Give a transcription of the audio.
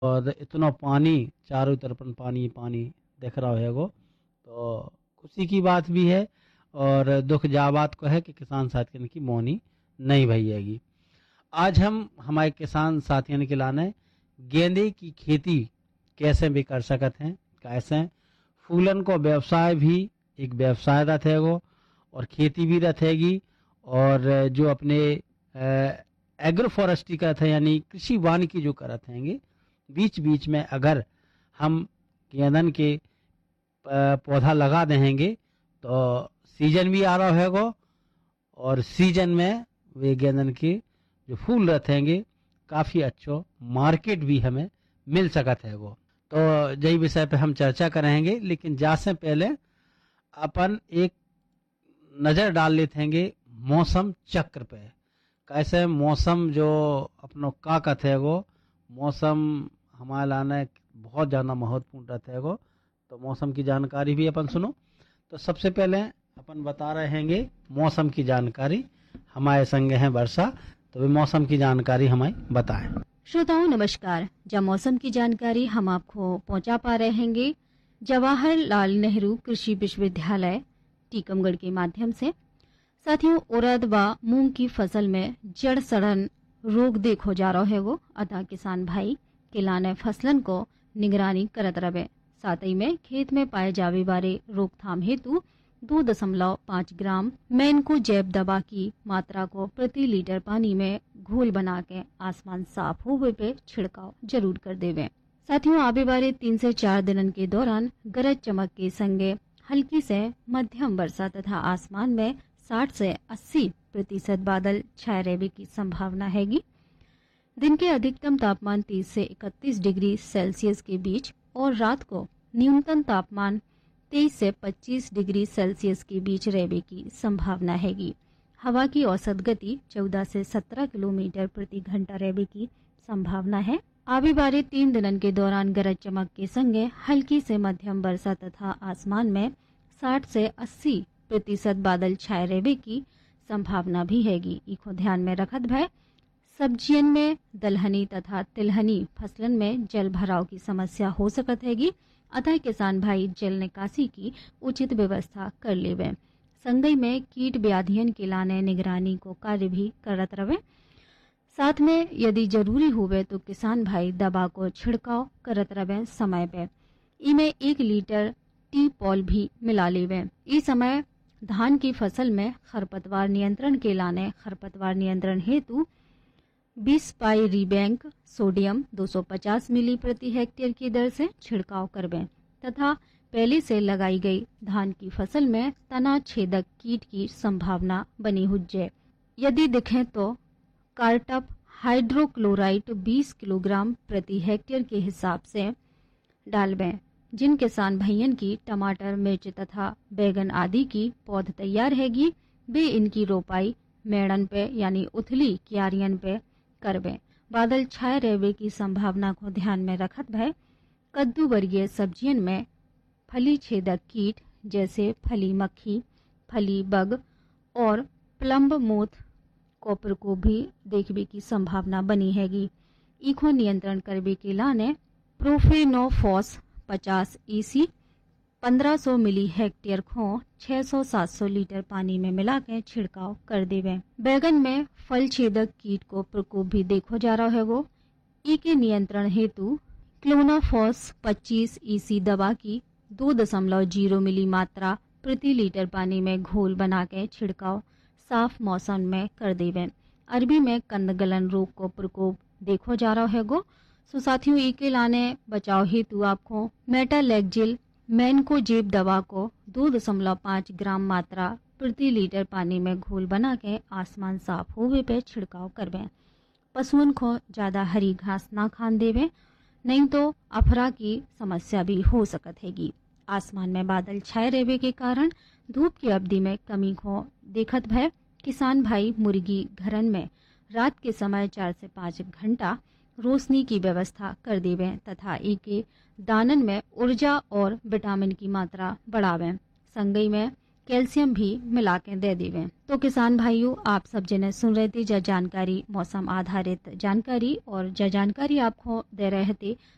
और इतना पानी चारों तरफ पानी पानी दिख रहा है वो, तो खुशी की बात भी है और दुख जा बात को है कि किसान साथियों की मौनी नहीं भैयागी। आज हम हमारे किसान साथियों के लाने गेंदे की खेती कैसे भी कर सकते हैं, कैसे फूलन को व्यवसाय भी एक व्यवसाय रहेगा और खेती भी रहेगी। और जो अपने एग्रो फॉरेस्ट्री करते हैं यानी कृषि वानिकी जो करते हैं, बीच बीच में अगर हम गेंदन के पौधा लगा देंगे तो सीजन भी आ रहा होगा और सीजन में वे गेंदन के जो फूल रहेंगे काफ़ी अच्छो मार्केट भी हमें मिल सकत है वो। तो यही विषय पे हम चर्चा करेंगे, लेकिन जा से पहले अपन एक नज़र डाल लेते हैं मौसम चक्र पे। कैसे मौसम जो अपनो का कहते है वो मौसम हमारे लाने बहुत ज़्यादा महत्वपूर्ण रहता है वो। तो मौसम की जानकारी भी अपन सुनो। तो सबसे पहले अपन बता रहे हैं मौसम की जानकारी। हमारे संग हैं वर्षा, तो वे मौसम की जानकारी हमें बताएं। श्रोताओं नमस्कार। जब मौसम की जानकारी हम आपको पहुंचा पा रहे हैं जवाहरलाल नेहरू कृषि विश्वविद्यालय टीकमगढ़ के माध्यम से। साथियों, उड़द व मूंग की फसल में जड़ सड़न रोग देखो जा रहा है वो, अतः किसान भाई किलाने फसलन को निगरानी करत रहे। साथ ही में खेत में पाए जावे वाले रोकथाम हेतु 2.5 ग्राम मैनको जैव दवा की मात्रा को प्रति लीटर पानी में घोल बना के आसमान साफ होवे पे छिड़काव जरूर कर देवे। साथियों, आने वाले 3 से 4 दिनों के दौरान गरज चमक के संगे हल्की से मध्यम वर्षा तथा आसमान में 60 से 80% बादल छाए रहने की संभावना हैगी। दिन के अधिकतम तापमान 30 से 31 डिग्री सेल्सियस के बीच और रात को न्यूनतम तापमान 23 से 25 डिग्री सेल्सियस के बीच रहने की संभावना हैगी। हवा की औसत गति 14 से 17 किलोमीटर प्रति घंटा रहने की संभावना है। आने वाले 3 दिनों के दौरान गरज चमक के संगे हल्की से मध्यम वर्षा तथा आसमान में 60 से 80% बादल छाए रहने की संभावना भी हैगी। इको ध्यान में रखत भय सब्जियन में दलहनी तथा तिलहनी फसलन में जल भराव की समस्या हो सकत हैगी, अतः किसान भाई जल निकासी की उचित व्यवस्था कर लेवे। संगई में कीट व्याधियन के लाने निगरानी को कार्य भी करत रहे। साथ में यदि जरूरी हुए तो किसान भाई दवा को छिड़काव करत रहे समय पे। इमें 1 लीटर टी पॉल भी मिला लेवे। इस समय धान की फसल में खरपतवार नियंत्रण के लाने खरपतवार नियंत्रण हेतु 20 पाई रिबैंक सोडियम 250 मिली प्रति हेक्टेयर की दर से छिड़काव करवें तथा पहले से लगाई गई धान की फसल में तना छेदक कीट की संभावना बनी हुई। यदि दिखे तो कार्टप हाइड्रोक्लोराइड 20 किलोग्राम प्रति हेक्टेयर के हिसाब से डालवें। जिन किसान भैयन की टमाटर मिर्च तथा बैगन आदि की पौध तैयार हैगी, वे इनकी रोपाई मेड़न पे यानी उथली क्यारियन पे करवें। बादल छाए रहने की संभावना को ध्यान में रखत भय कद्दू वर्गीय सब्जियन में फली छेदक कीट जैसे फली मक्खी, फली बग और प्लम्ब मोथ को प्रकोप भी देखने की संभावना बनी हैगी। इको नियंत्रण करने के लाने प्रोफेनोफॉस 50 EC 1500 मिली हेक्टेयर को 600-700 लीटर पानी में मिला के छिड़काव कर देवे। बैगन में फल छेदक कीट को प्रकोप भी देखो जा रहा है वो। ई के नियंत्रण हेतु क्लोनाफॉस 25 EC दवा की 2.0 मिली मात्रा प्रति लीटर पानी में घोल बना के छिड़काव साफ मौसम में कर देवे। अरबी में कंद गलन रोग को प्रकोप देखो जा रहा है गो। सो साथियों, ई के लाने बचाव हेतु आपको मेटालेक्जिल मैनको जेब दवा को 2.5 ग्राम मात्रा प्रति लीटर पानी में घोल बना के आसमान साफ होवे पे छिड़काव करवें। पशुओं को ज्यादा हरी घास ना खान देवे, नहीं तो अफरा की समस्या भी हो सकत हैगी। आसमान में बादल छाए रहने के कारण धूप की अवधि में कमी को देखत भय किसान भाई मुर्गी घरन में रात के समय 4 से 5 घंटा रोशनी की व्यवस्था कर देवें तथा इके दानन में ऊर्जा और विटामिन की मात्रा बढ़ावें। संगई में कैल्शियम भी मिला के दे देवें। तो किसान भाइयों, आप सब जिन्हें सुन रहे थे जो जानकारी मौसम आधारित जानकारी और जो जानकारी आपको दे रहे थे